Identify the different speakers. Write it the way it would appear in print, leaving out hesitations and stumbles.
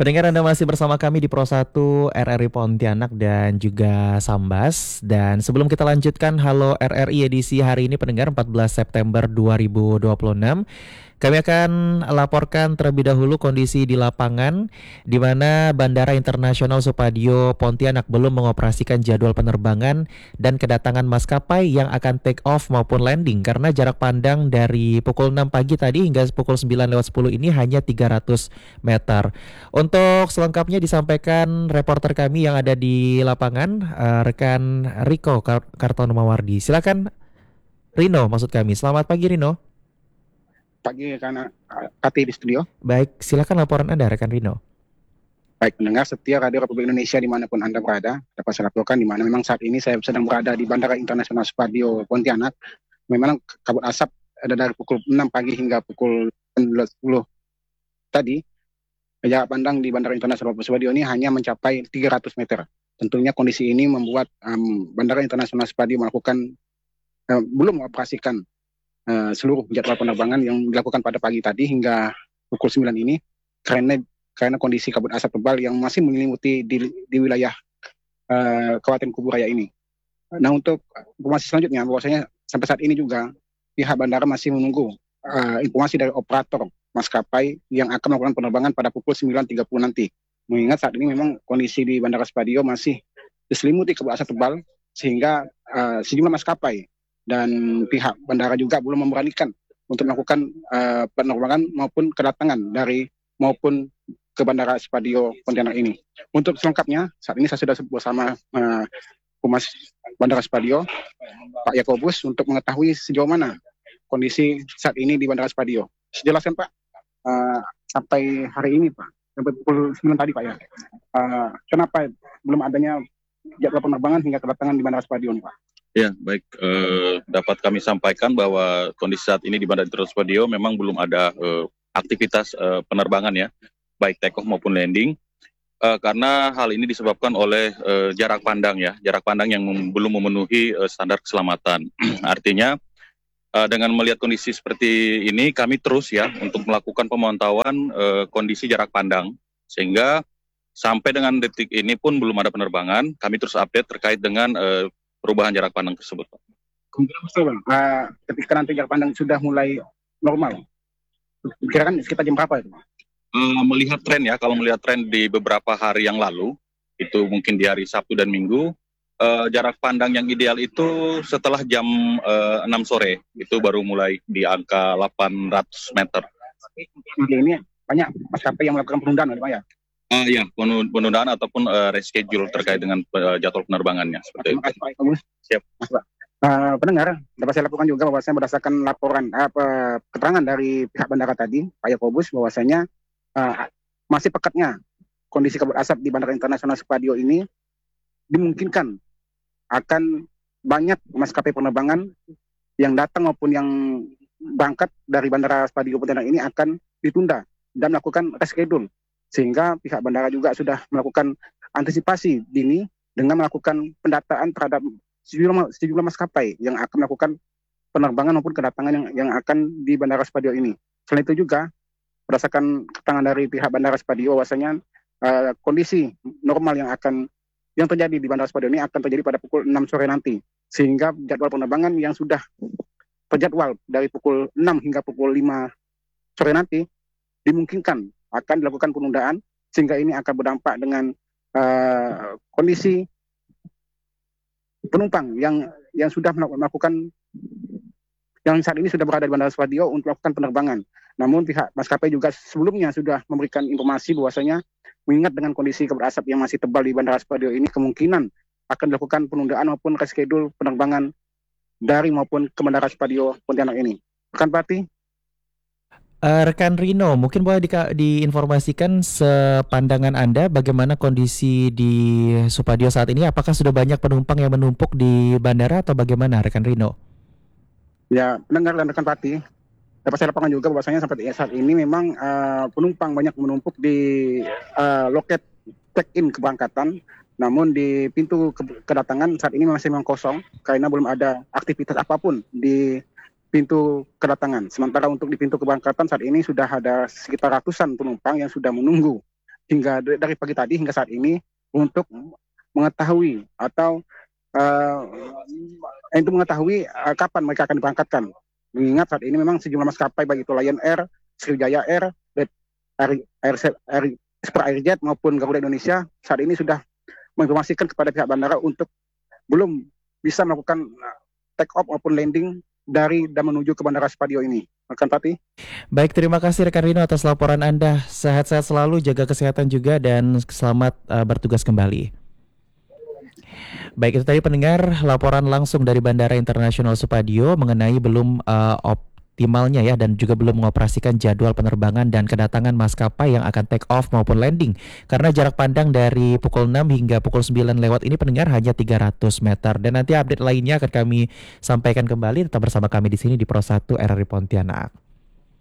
Speaker 1: Pendengar Anda masih bersama kami di Pro 1 RRI Pontianak dan juga Sambas. Dan sebelum kita lanjutkan Halo RRI edisi hari ini pendengar 14 September 2026, kami akan laporkan terlebih dahulu kondisi di lapangan di mana Bandara Internasional Supadio Pontianak belum mengoperasikan jadwal penerbangan dan kedatangan maskapai yang akan take off maupun landing karena jarak pandang dari pukul 6 pagi tadi hingga pukul 9:10 ini hanya 300 meter. Untuk selengkapnya disampaikan reporter kami yang ada di lapangan, rekan Riko Kartono. Silakan Rino, maksud kami. Selamat pagi Rino.
Speaker 2: Pagi karena Kati di studio.
Speaker 1: Baik, silakan laporan Anda rekan Rino.
Speaker 2: Baik, pendengar setia Radio Republik Indonesia dimanapun Anda berada, dapat saya laporkan di mana memang saat ini saya sedang berada di Bandara Internasional Supadio Pontianak. Memang kabut asap ada dari pukul 6 pagi hingga pukul 10 tadi. Jarak pandang di Bandara Internasional Supadio ini hanya mencapai 300 meter. Tentunya kondisi ini membuat Bandara Internasional Supadio belum mengoperasikan seluruh jadwal penerbangan yang dilakukan pada pagi tadi hingga pukul 9 ini karena kondisi kabut asap tebal yang masih menyelimuti di wilayah Kabupaten Kuburaya ini. Nah, untuk informasi selanjutnya bahwasanya sampai saat ini juga pihak bandara masih menunggu informasi dari operator maskapai yang akan melakukan penerbangan pada pukul 9.30 nanti. Mengingat saat ini memang kondisi di Bandara Supadio masih diselimuti kabut asap tebal sehingga sejumlah maskapai dan pihak bandara juga belum memberanikan untuk melakukan penerbangan maupun kedatangan maupun ke Bandara Supadio Pontianak ini. Untuk selengkapnya, saat ini saya sudah bersama Humas Bandara Supadio, Pak Yakobus, untuk mengetahui sejauh mana kondisi saat ini di Bandara Supadio. Jelaskan Pak, sampai hari ini Pak, sampai pukul 9 tadi Pak ya, kenapa belum adanya jadwal penerbangan hingga kedatangan di Bandara Supadio Pak?
Speaker 3: Ya, baik. Dapat kami sampaikan bahwa kondisi saat ini di Bandara Internasional Supadio memang belum ada aktivitas penerbangan ya, baik take off maupun landing, karena hal ini disebabkan oleh jarak pandang yang belum memenuhi standar keselamatan. Artinya dengan melihat kondisi seperti ini, kami terus ya untuk melakukan pemantauan kondisi jarak pandang, sehingga sampai dengan detik ini pun belum ada penerbangan. Kami terus update terkait dengan perubahan jarak pandang tersebut, Pak.
Speaker 2: Kemungkinan besar Bang, ketika nanti jarak pandang sudah mulai normal, kira-kira sekitar jam berapa itu?
Speaker 3: Melihat tren ya, kalau melihat tren di beberapa hari yang lalu, itu mungkin di hari Sabtu dan Minggu, jarak pandang yang ideal itu setelah jam 6 sore, itu baru mulai di angka 800 meter.
Speaker 2: Ini banyak maskapai yang melakukan penundaan, Pak ya?
Speaker 3: Ya, penundaan ataupun reschedule terkait dengan jadwal penerbangannya.
Speaker 2: Terima kasih Pak Agus.
Speaker 3: Siap.
Speaker 2: Mas, Pak. Pendengar, dapat saya lakukan juga bahwasanya berdasarkan laporan keterangan dari pihak bandara tadi, Pak Yakobus, bahwasanya masih pekatnya kondisi kabut asap di Bandara Internasional Supadio ini dimungkinkan akan banyak maskapai penerbangan yang datang maupun yang berangkat dari Bandara Supadio Pontianak ini akan ditunda dan melakukan reschedule. Sehingga pihak bandara juga sudah melakukan antisipasi dini dengan melakukan pendataan terhadap sejumlah maskapai yang akan melakukan penerbangan maupun kedatangan yang akan di Bandara Supadio ini. Selain itu juga, berdasarkan keterangan dari pihak Bandara Supadio, bahwasanya kondisi normal yang terjadi di Bandara Supadio ini akan terjadi pada pukul 6 sore nanti. Sehingga jadwal penerbangan yang sudah terjadwal dari pukul 6 hingga pukul 5 sore nanti dimungkinkan akan dilakukan penundaan, sehingga ini akan berdampak dengan kondisi penumpang yang sudah melakukan yang saat ini sudah berada di Bandara Supadio untuk melakukan penerbangan. Namun pihak maskapai juga sebelumnya sudah memberikan informasi bahwasanya mengingat dengan kondisi kabut asap yang masih tebal di Bandara Supadio ini, kemungkinan akan dilakukan penundaan maupun reschedule penerbangan dari maupun ke Bandara Supadio Pontianak ini. Rekan Pati?
Speaker 1: Rekan Rino, mungkin boleh diinformasikan sepandangan Anda bagaimana kondisi di Supadio saat ini? Apakah sudah banyak penumpang yang menumpuk di bandara atau bagaimana, rekan Rino?
Speaker 2: Ya, pendengar dan rekan Pati, dapat saya laporkan juga bahwasanya sampai saat ini memang penumpang banyak menumpuk di loket check-in keberangkatan. Namun di pintu kedatangan saat ini masih memang kosong karena belum ada aktivitas apapun di pintu kedatangan. Sementara untuk di pintu keberangkatan saat ini sudah ada sekitar ratusan penumpang yang sudah menunggu hingga dari pagi tadi hingga saat ini untuk mengetahui atau kapan mereka akan diberangkatkan. Mengingat saat ini memang sejumlah maskapai baik itu Lion Air, Sriwijaya Air, Super Airjet maupun Garuda Indonesia saat ini sudah menginformasikan kepada pihak bandara untuk belum bisa melakukan take off maupun landing dari dan menuju ke Bandara Supadio ini. Rekan Fatih.
Speaker 1: Baik, terima kasih rekan Rino atas laporan Anda. Sehat-sehat selalu, jaga kesehatan juga dan selamat bertugas kembali. Baik, itu tadi pendengar laporan langsung dari Bandara Internasional Supadio mengenai belum optimalnya ya dan juga belum mengoperasikan jadwal penerbangan dan kedatangan maskapai yang akan take off maupun landing. Karena jarak pandang dari pukul 6 hingga pukul 9 lewat ini pendengar hanya 300 meter. Dan nanti update lainnya akan kami sampaikan kembali. Tetap bersama kami di sini di Pro 1 RRI Pontianak.